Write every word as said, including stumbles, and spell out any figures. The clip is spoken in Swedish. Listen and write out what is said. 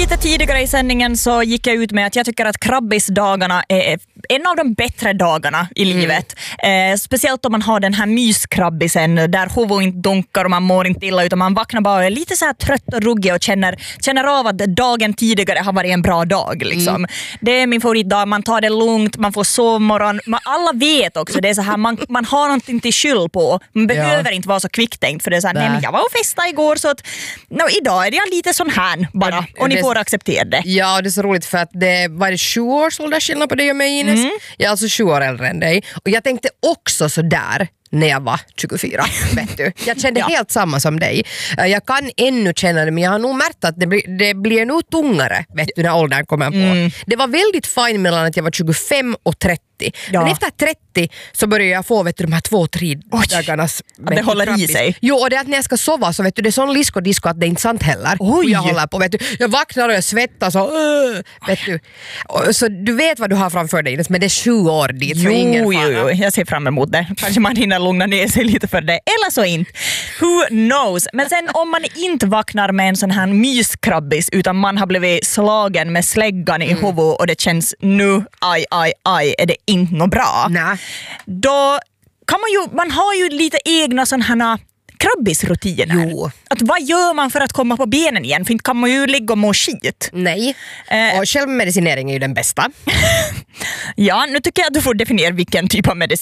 Lite tidigare i sändningen så gick jag ut med att jag tycker att krabbisdagarna är en av de bättre dagarna i livet. Mm. Eh, speciellt om man har den här myskrabbisen där huvudet inte dunkar och man mår inte illa utan man vaknar bara och är lite så här trött och ruggig och känner, känner av att dagen tidigare har varit en bra dag. Liksom. Mm. Det är min favoritdag, man tar det lugnt, man får sovmorgon. Man, alla vet också, det är så här, man, man har någonting till skyll på. Man behöver ja. inte vara så kvicktänkt för det är så här, nej men jag var och festade igår så att no, idag är jag lite sån här bara och ni det, får acceptera det. Ja, det är så roligt för att det var det sju års åldersskillnad på dig och mig, Ines. Mm. Jag är alltså sju år äldre än dig och jag tänkte också så där när jag var tjugofyra, vet du. Jag kände ja. helt samma som dig. Jag kan ännu känna det, men jag har nog märkt att det blir, det blir nog tungare, vet du, när åldern kommer på. Mm. Det var väldigt fint mellan att jag var tjugofem och trettio. Ja. Men efter trettio så börjar jag få, vet du, de här två, tre dagarnas... Att det håller krabbis. I sig. Jo, och det är att när jag ska sova så vet du, det är sån lisko disco att det är inte sant heller. Oj. Jag håller på, vet du. Jag vaknar och jag svettas och... Uh, vet du. Och, så du vet vad du har framför dig, men det är sju år dit. Jo, ingen jo, jo, jag ser fram emot det. Kanske man hinner lugna ner sig lite för det. Eller så inte. Who knows? Men sen om man inte vaknar med en sån här myskrabbis utan man har blivit slagen med släggan i mm. huvudet och det känns nu, aj, aj, aj, är det inte något bra. Nej. Då kan man ju, man har ju lite egna sådana här krabbisrutiner. Jo. Att vad gör man för att komma på benen igen? För inte kan man ju ligga och må skit. Nej. Eh. Och självmedicinering är ju den bästa. Ja, nu tycker jag att du får definiera vilken typ av medicin